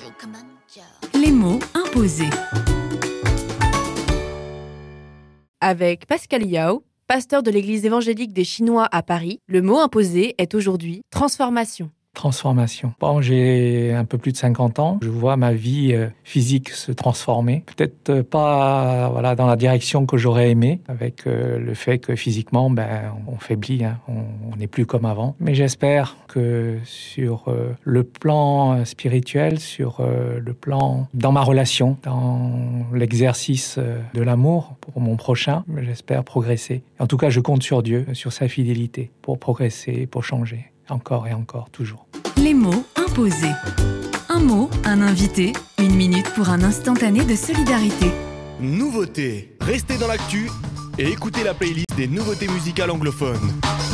Les mots imposés. Avec Pascal Yao, pasteur de l'église évangélique des Chinois à Paris, le mot imposé est aujourd'hui transformation. Transformation. Bon, j'ai un peu plus de 50 ans. Je vois ma vie physique se transformer. Peut-être pas dans la direction que j'aurais aimé, avec le fait que physiquement, on faiblit, on n'est plus comme avant. Mais j'espère que sur le plan spirituel, sur le plan dans ma relation, dans l'exercice de l'amour pour mon prochain, j'espère progresser. En tout cas, je compte sur Dieu, sur sa fidélité, pour progresser, pour changer. Encore et encore, toujours. Les mots imposés. Un mot, un invité, 1 minute pour un instantané de solidarité. Nouveautés. Restez dans l'actu et écoutez la playlist des nouveautés musicales anglophones.